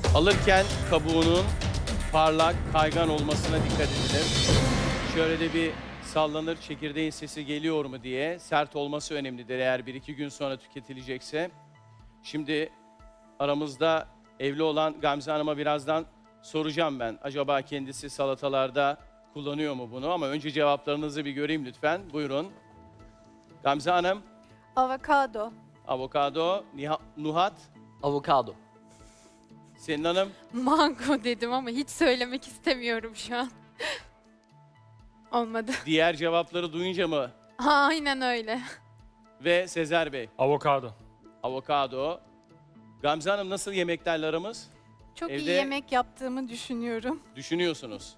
Alırken kabuğunun parlak, kaygan olmasına dikkat edilir. Şöyle de bir sallanır, çekirdeğin sesi geliyor mu diye. Sert olması önemlidir eğer 1-2 gün sonra tüketilecekse. Şimdi aramızda evli olan Gamze Hanım'a birazdan soracağım ben. Acaba kendisi salatalarda kullanıyor mu bunu? Ama önce cevaplarınızı bir göreyim lütfen. Buyurun. Gamze Hanım, Avokado. avokado, Nuhat, Avokado. Selin Hanım, Mango dedim ama hiç söylemek istemiyorum şu an. Olmadı. diğer cevapları duyunca mı? Aynen öyle. Ve Sezer Bey, Avokado. avokado. Gamze Hanım nasıl yemeklerle aramız? Çok Evde- iyi yemek yaptığımı düşünüyorum. Düşünüyorsunuz.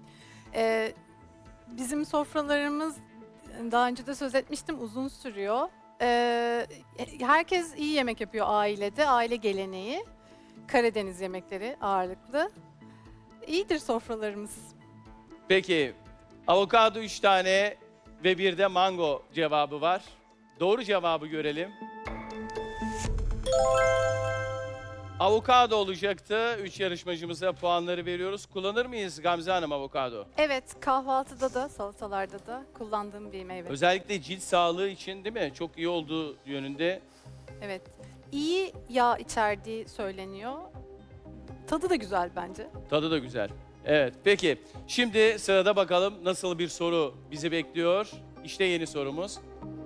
Bizim sofralarımız, daha önce de söz etmiştim, uzun sürüyor. Herkes iyi yemek yapıyor ailede, aile geleneği. Karadeniz yemekleri ağırlıklı. İyidir sofralarımız. Peki, avokado 3 tane ve bir de mango cevabı var. Doğru cevabı görelim. Avokado olacaktı. 3 yarışmacımıza puanları veriyoruz. Kullanır mıyız Gamze Hanım avokado? Evet, kahvaltıda da, salatalarda da kullandığım bir meyve. Özellikle cilt sağlığı için değil mi? Çok iyi olduğu yönünde. Evet. İyi yağ içerdiği söyleniyor. Tadı da güzel bence. Tadı da güzel. Evet, peki. Şimdi sırada bakalım nasıl bir soru bizi bekliyor. İşte yeni sorumuz.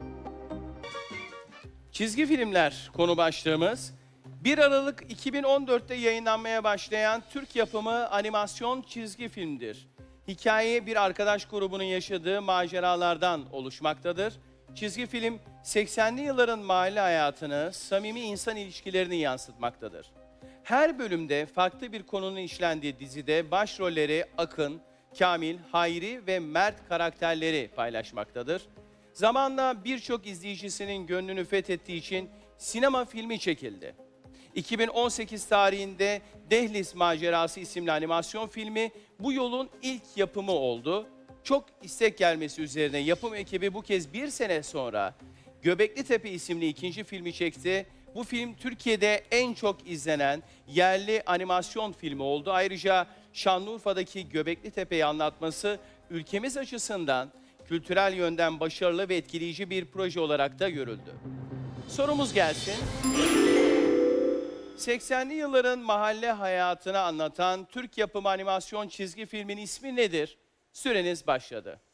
Çizgi filmler konu başlığımız. 1 Aralık 2014'te yayınlanmaya başlayan Türk yapımı animasyon çizgi filmdir. Hikaye bir arkadaş grubunun yaşadığı maceralardan oluşmaktadır. Çizgi film 80'li yılların mahalle hayatını, samimi insan ilişkilerini yansıtmaktadır. Her bölümde farklı bir konunun işlendiği dizide başrolleri Akın, Kamil, Hayri ve Mert karakterleri paylaşmaktadır. Zamanla birçok izleyicisinin gönlünü fethettiği için sinema filmi çekildi. 2018 tarihinde Dehliz Macerası isimli animasyon filmi bu yolun ilk yapımı oldu. Çok istek gelmesi üzerine yapım ekibi bu kez bir sene sonra Göbeklitepe isimli ikinci filmi çekti. Bu film Türkiye'de en çok izlenen yerli animasyon filmi oldu. Ayrıca Şanlıurfa'daki Göbeklitepe'yi anlatması ülkemiz açısından kültürel yönden başarılı ve etkileyici bir proje olarak da görüldü. Sorumuz gelsin. 80'li yılların mahalle hayatını anlatan Türk yapımı animasyon çizgi filmin ismi nedir? Süreniz başladı.